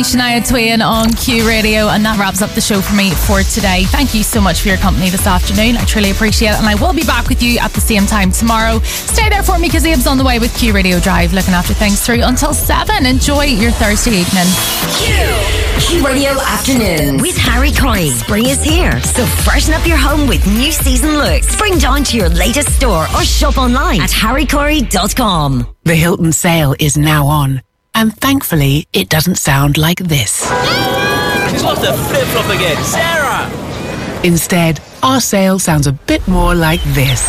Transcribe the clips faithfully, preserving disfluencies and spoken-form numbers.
Shania Twain on Q Radio, and that wraps up the show for me for today. Thank you so much for your company this afternoon. I truly appreciate it, and I will be back with you at the same time tomorrow. Stay there for me because Abe's on the way with Q Radio Drive, looking after things through until seven. Enjoy your Thursday evening. Q, Q Radio Afternoon with Harry Corey. Spring is here, so freshen up your home with new season looks. Bring Dawn to your latest store or shop online at harry corey dot com. The Hilton sale is now on. And thankfully, it doesn't sound like this. She's lost her flip-flop again. Sarah! Instead, our sale sounds a bit more like this.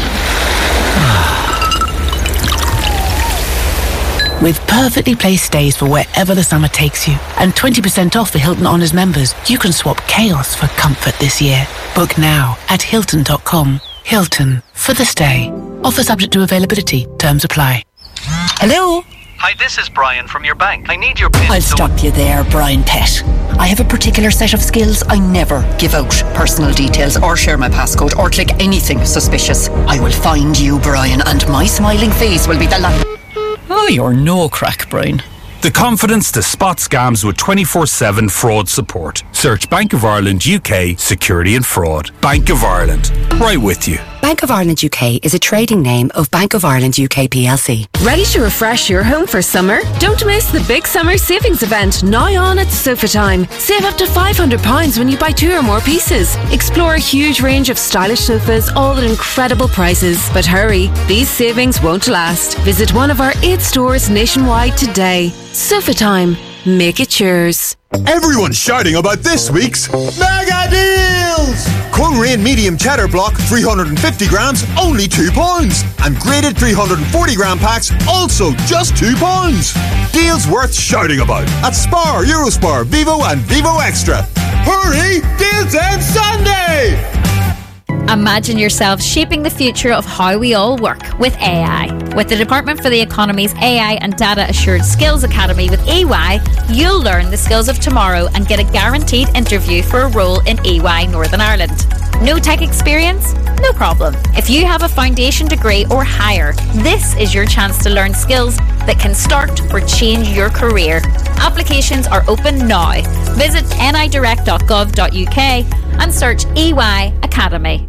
With perfectly placed stays for wherever the summer takes you, and twenty percent off for Hilton Honors members, you can swap chaos for comfort this year. Book now at hilton dot com. Hilton, for the stay. Offer subject to availability. Terms apply. Hello? Hi, this is Brian from your bank. I need your PIN. I'll stop you there, Brian Pett. I have a particular set of skills. I never give out personal details or share my passcode or click anything suspicious. I will find you, Brian, and my smiling face will be the la- Oh, you're no crack, Brian. The confidence to spot scams with twenty-four seven fraud support. Search Bank of Ireland U K Security and Fraud. Bank of Ireland. Right with you. Bank of Ireland U K is a trading name of Bank of Ireland U K P L C. Ready to refresh your home for summer? Don't miss the big summer savings event now on at Sofa Time. Save up to five hundred pounds when you buy two or more pieces. Explore a huge range of stylish sofas, all at incredible prices. But hurry, these savings won't last. Visit one of our eight stores nationwide today. Sofa Time. Make it yours. Everyone's shouting about this week's mega deals! Coleraine medium cheddar block, three hundred fifty grams, only two pounds. And graded three hundred forty gram packs, also just two pounds. Deals worth shouting about at Spar, Eurospar, Vivo and Vivo Extra. Hurry! Deals end Sunday! Imagine yourself shaping the future of how we all work with A I. With the Department for the Economy's A I and Data Assured Skills Academy with E Y, you'll learn the skills of tomorrow and get a guaranteed interview for a role in E Y Northern Ireland. No tech experience? No problem. If you have a foundation degree or higher, this is your chance to learn skills that can start or change your career. Applications are open now. Visit n i direct dot gov dot u k and search E Y Academy.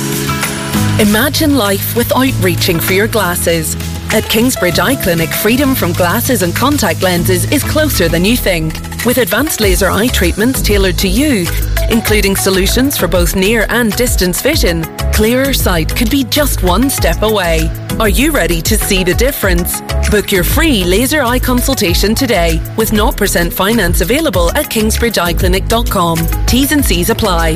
Imagine life without reaching for your glasses. At Kingsbridge Eye Clinic, freedom from glasses and contact lenses is closer than you think. With advanced laser eye treatments tailored to you, including solutions for both near and distance vision, clearer sight could be just one step away. Are you ready to see the difference? Book your free laser eye consultation today with zero percent finance available at kingsbridge eye clinic dot com. T's and C's apply.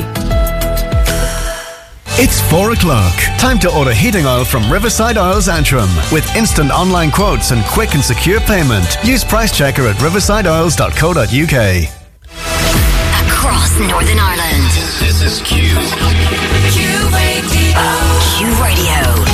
It's four o'clock. Time to order heating oil from Riverside Oils Antrim. With instant online quotes and quick and secure payment. Use Price Checker at riverside oils dot co dot u k. Across Northern Ireland. This is Q. Q Radio. Q Radio.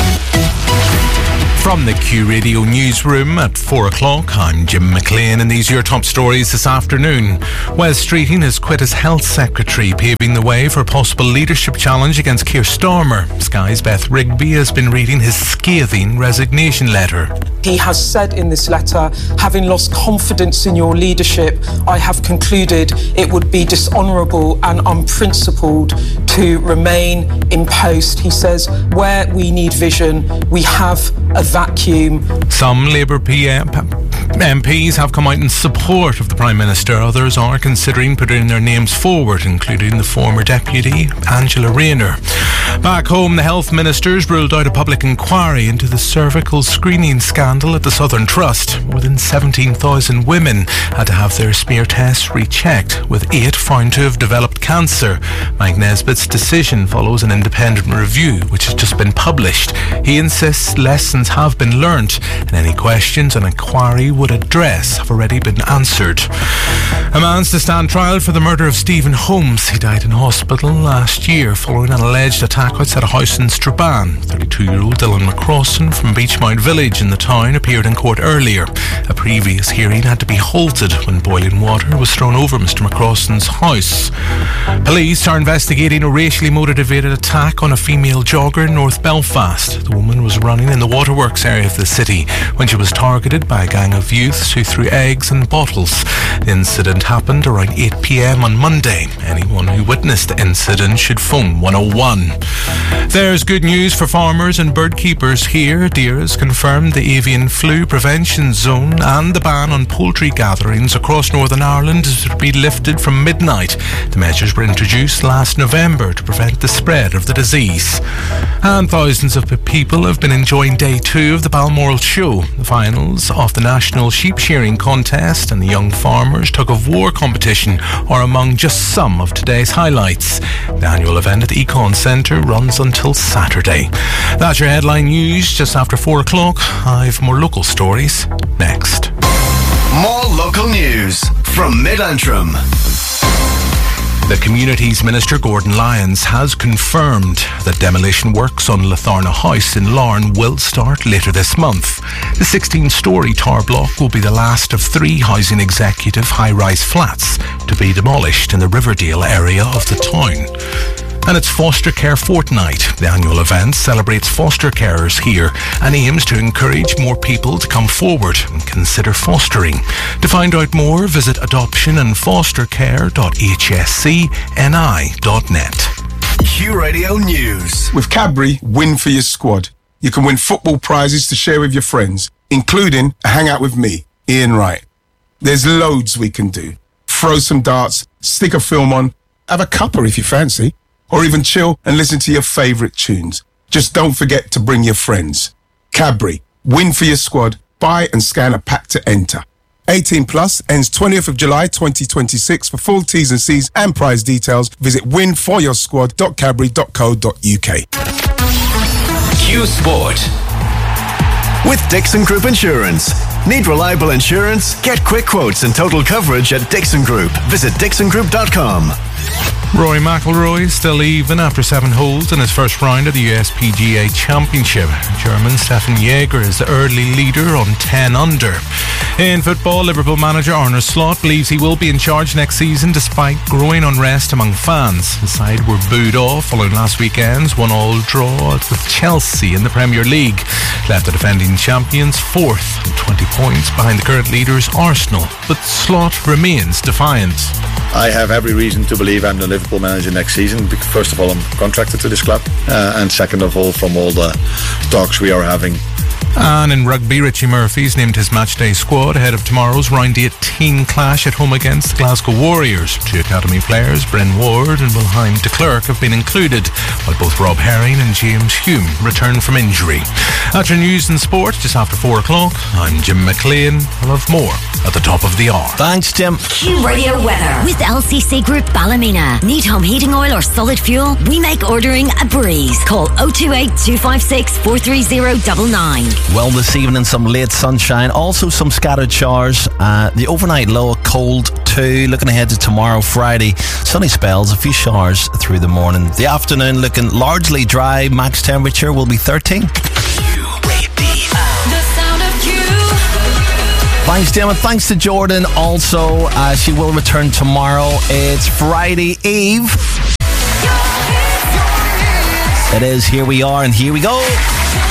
From the Q Radio newsroom at four o'clock, I'm Jim McLean, and these are your top stories this afternoon. Wes Streeting has quit as Health Secretary, paving the way for a possible leadership challenge against Keir Starmer. Sky's Beth Rigby has been reading his scathing resignation letter. He has said in this letter, having lost confidence in your leadership, I have concluded it would be dishonourable and unprincipled to remain in post. He says, where we need vision, we have a vacuum. Some Labour P M, M Ps have come out in support of the Prime Minister. Others are considering putting their names forward, including the former Deputy, Angela Rayner. Back home, the Health Ministers ruled out a public inquiry into the cervical screening scandal at the Southern Trust. More than seventeen thousand women had to have their smear tests rechecked, with eight found to have developed cancer. Mike Nesbitt's decision follows an independent review, which has just been published. He insists lessons have been learnt, and any questions an inquiry would address have already been answered. A man's to stand trial for the murder of Stephen Holmes. He died in hospital last year following an alleged attack outside a house in Strabane. thirty-two-year-old Dylan McCrossan from Beachmount Village in the town appeared in court earlier. A previous hearing had to be halted when boiling water was thrown over Mister McCrossan's house. Police are investigating a racially motivated attack on a female jogger in North Belfast. The woman was running in the waterworks area of the city when she was targeted by a gang of youths who threw eggs and bottles. The incident happened around eight p.m. on Monday. Anyone who witnessed the incident should phone one oh one. There's good news for farmers and bird keepers here. DAERA has confirmed the avian flu prevention zone and the ban on poultry gatherings across Northern Ireland is to be lifted from midnight. The measures were introduced last November to prevent the spread of the disease. And thousands of people have been enjoying day two of the Balmoral Show. The finals of the National Sheep Shearing Contest and the Young Farmers Tug of War competition are among just some of today's highlights. The annual event at the Econ Centre runs until Saturday. That's your headline news just after four o'clock. I've more local stories next. More local news from Mid-Antrim. The Communities Minister Gordon Lyons has confirmed that demolition works on Latharna House in Larne will start later this month. The sixteen-storey tower block will be the last of three housing executive high-rise flats to be demolished in the Riverdale area of the town. And it's Foster Care Fortnight. The annual event celebrates foster carers here and aims to encourage more people to come forward and consider fostering. To find out more, visit adoption and foster care dot h s c n i dot net. Q Radio News. With Cadbury, win for your squad. You can win football prizes to share with your friends, including a hangout with me, Ian Wright. There's loads we can do. Throw some darts, stick a film on, have a cuppa if you fancy, or even chill and listen to your favourite tunes. Just don't forget to bring your friends. Cadbury, win for your squad. Buy and scan a pack to enter. eighteen plus, ends twentieth of July twenty twenty-six. For full T's and C's and prize details, visit win for your squad dot cadbury dot co dot u k. Q Sport. With Dixon Group Insurance. Need reliable insurance? Get quick quotes and total coverage at Dixon Group. Visit dixon group dot com. Rory McIlroy still even after seven holes in his first round of the U S P G A Championship. German Stefan Jäger is the early leader on ten under. In football, Liverpool manager Arne Slot believes he will be in charge next season despite growing unrest among fans. The side were booed off following last weekend's one-all draw with Chelsea in the Premier League. Left the defending champions fourth and twenty points behind the current leaders Arsenal. But Slot remains defiant. I have every reason to believe I'm the Liverpool manager next season. First of all, I'm contracted to this club, uh, and second of all, from all the talks we are having. And in rugby, Richie Murphy's named his matchday squad ahead of tomorrow's round eighteen clash at home against the Glasgow Warriors. Two academy players, Bren Ward and Wilhelm de Klerk, have been included, while both Rob Herring and James Hume return from injury. That's your news and sport just after four o'clock. I'm Jim McLean. I'll have more at the top of the hour. Thanks, Jim. Q Radio weather with L C C Group Ballymena. Need home heating oil or solid fuel? We make ordering a breeze. Call oh two eight, two five six, four three zero nine nine. Well, this evening, some late sunshine, also some scattered showers. Uh, the overnight low, cold too. Looking ahead to tomorrow, Friday, sunny spells, a few showers through the morning. The afternoon looking largely dry. Max temperature will be thirteen. Thanks, Jim, and thanks to Jordan also. Uh, she will return tomorrow. It's Friday Eve. It is. Here we are, and here we go.